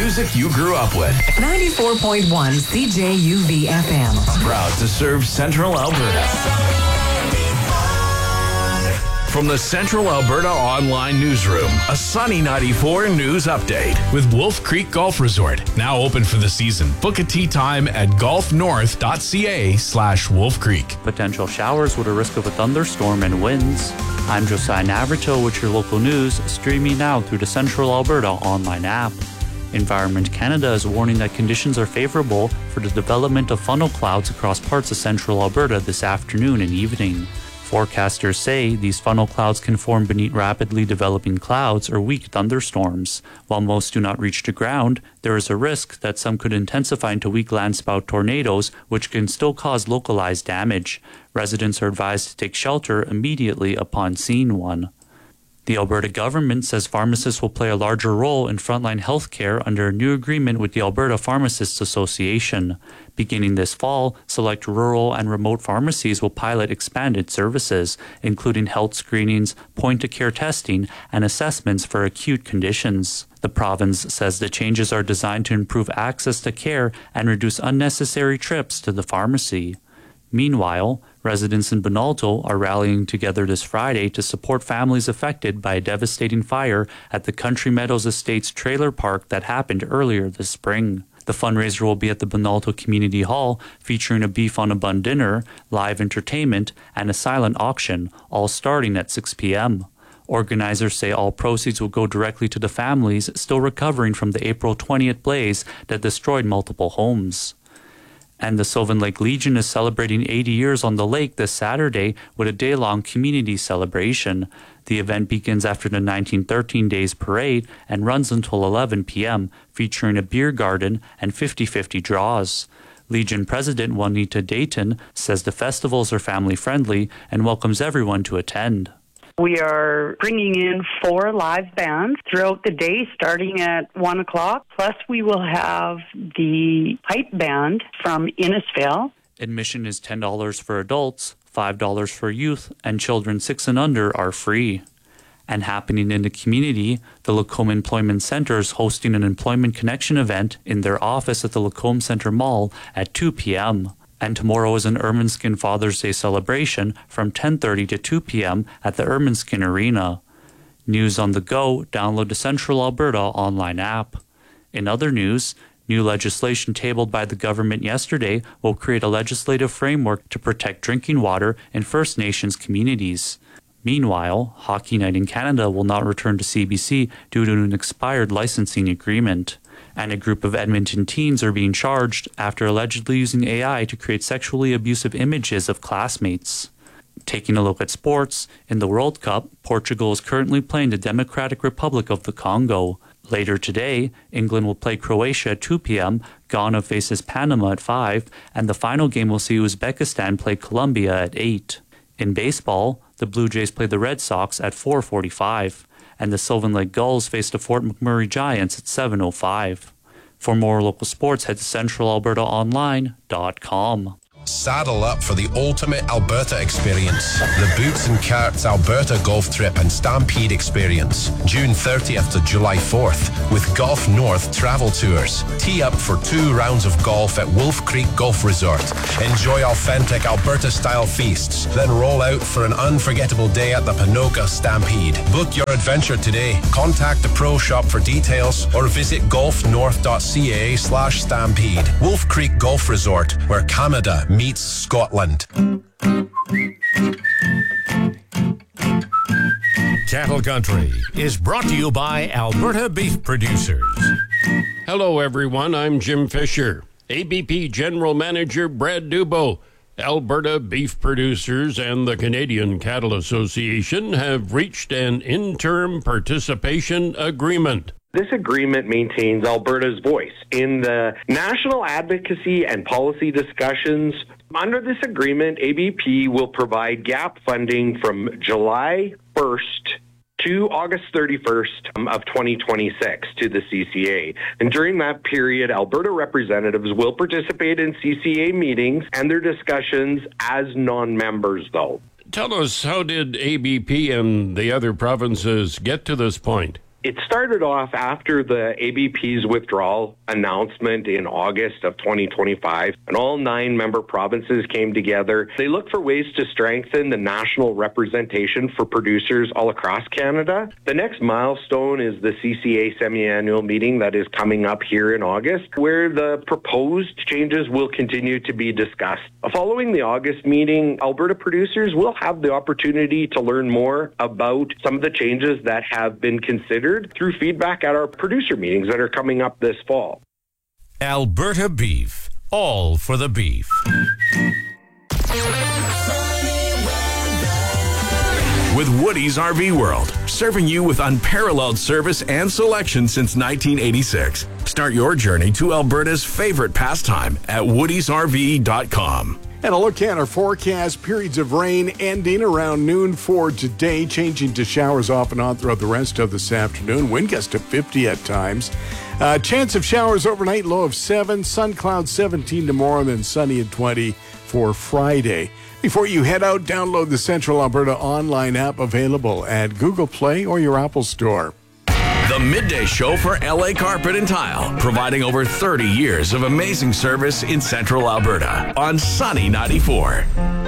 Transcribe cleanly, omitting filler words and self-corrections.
music you grew up with. 94.1 CJUV FM. Proud to serve Central Alberta. From the Central Alberta Online Newsroom, a Sunny 94 news update. With Wolf Creek Golf Resort, now open for the season. Book a tee time at golfnorth.ca/Wolf Creek. Potential showers with a risk of a thunderstorm and winds. I'm Josiah Navrito with your local news, streaming now through the Central Alberta online app. Environment Canada is warning that conditions are favorable for the development of funnel clouds across parts of Central Alberta this afternoon and evening. Forecasters say these funnel clouds can form beneath rapidly developing clouds or weak thunderstorms. While most do not reach the ground, there is a risk that some could intensify into weak landspout tornadoes, which can still cause localized damage. Residents are advised to take shelter immediately upon seeing one. The Alberta government says pharmacists will play a larger role in frontline health care under a new agreement with the Alberta Pharmacists Association. Beginning this fall, select rural and remote pharmacies will pilot expanded services, including health screenings, point-of-care testing, and assessments for acute conditions. The province says the changes are designed to improve access to care and reduce unnecessary trips to the pharmacy. Meanwhile, residents in Bonalto are rallying together this Friday to support families affected by a devastating fire at the Country Meadows Estates trailer park that happened earlier this spring. The fundraiser will be at the Bonalto Community Hall, featuring a beef on a bun dinner, live entertainment, and a silent auction, all starting at 6 p.m. Organizers say all proceeds will go directly to the families still recovering from the April 20th blaze that destroyed multiple homes. And the Sylvan Lake Legion is celebrating 80 years on the lake this Saturday with a day-long community celebration. The event begins after the 1913 Days Parade and runs until 11 p.m., featuring a beer garden and 50-50 draws. Legion President Juanita Dayton says the festivals are family-friendly and welcomes everyone to attend. We are bringing in 4 live bands throughout the day, starting at 1 o'clock. Plus, we will have the pipe band from Innisfail. Admission is $10 for adults, $5 for youth, and children 6 and under are free. And happening in the community, the Lacombe Employment Centre is hosting an Employment Connection event in their office at the Lacombe Centre Mall at 2 p.m. And tomorrow is an Ermineskin Father's Day celebration from 10:30 to 2 p.m. at the Ermineskin Arena. News on the go, download the Central Alberta online app. In other news, new legislation tabled by the government yesterday will create a legislative framework to protect drinking water in First Nations communities. Meanwhile, Hockey Night in Canada will not return to CBC due to an expired licensing agreement. And a group of Edmonton teens are being charged after allegedly using AI to create sexually abusive images of classmates. Taking a look at sports, in the World Cup, Portugal is currently playing the Democratic Republic of the Congo. Later today, England will play Croatia at 2 p.m., Ghana faces Panama at 5, and the final game will see Uzbekistan play Colombia at 8. In baseball, the Blue Jays play the Red Sox at 4:45. And the Sylvan Lake Gulls face the Fort McMurray Giants at 7:05. For more local sports, head to centralalbertaonline.com. Saddle up for the ultimate Alberta experience. The Boots and Carts Alberta Golf Trip and Stampede Experience. June 30th to July 4th with Golf North Travel Tours. Tee up for 2 rounds of golf at Wolf Creek Golf Resort. Enjoy authentic Alberta-style feasts. Then roll out for an unforgettable day at the Panoka Stampede. Book your adventure today. Contact the Pro Shop for details or visit golfnorth.ca/stampede. Wolf Creek Golf Resort, where Canada meets Scotland. Cattle Country is brought to you by Alberta Beef Producers. Hello, everyone. I'm Jim Fisher. ABP General Manager Brad Dubo. Alberta Beef Producers and the Canadian Cattle Association have reached an interim participation agreement. This agreement maintains Alberta's voice in the national advocacy and policy discussions. Under this agreement, ABP will provide gap funding from July 1st to August 31st of 2026 to the CCA. And during that period, Alberta representatives will participate in CCA meetings and their discussions as non-members, though. Tell us, how did ABP and the other provinces get to this point? It started off after the ABP's withdrawal announcement in August of 2025, and all 9 member provinces came together. They looked for ways to strengthen the national representation for producers all across Canada. The next milestone is the CCA semi-annual meeting that is coming up here in August, where the proposed changes will continue to be discussed. Following the August meeting, Alberta producers will have the opportunity to learn more about some of the changes that have been considered through feedback at our producer meetings that are coming up this fall. Alberta Beef, all for the beef. With Woody's RV World, serving you with unparalleled service and selection since 1986. Start your journey to Alberta's favorite pastime at woodysrv.com. And a look at our forecast. Periods of rain ending around noon for today, changing to showers off and on throughout the rest of this afternoon. Wind gust to 50 at times. Chance of showers overnight, low of 7. Sun clouds 17 tomorrow, and then sunny at 20 for Friday. Before you head out, download the Central Alberta online app, available at Google Play or your Apple Store. The Midday Show for LA Carpet and Tile, providing over 30 years of amazing service in Central Alberta on Sunny 94.